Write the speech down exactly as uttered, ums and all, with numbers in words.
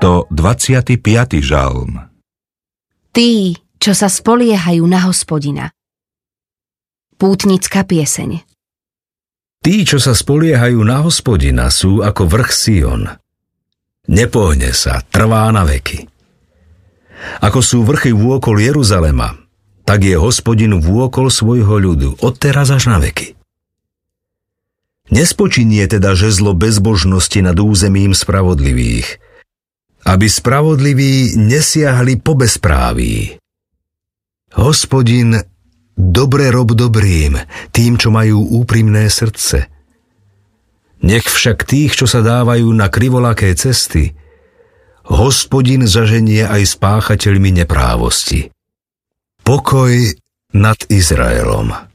stodvadsiaty piaty žalm. Tí, čo sa spoliehajú na Hospodina. Pútnická pieseň. Tí, čo sa spoliehajú na Hospodina, sú ako vrch Sion. Nepohne sa, trvá na veky. Ako sú vrchy vôkol Jeruzalema, tak je Hospodin vôkol svojho ľudu, od teraz až na veky. Nespočinie teda žezlo bezbožnosti nad územím spravodlivých, aby spravodliví nesiahli po bezpráví. Hospodin dobre rob dobrým, tým, čo majú úprimné srdce. Nech však tých, čo sa dávajú na krivolaké cesty, Hospodin zaženie aj s páchateľmi neprávosti. Pokoj nad Izraelom.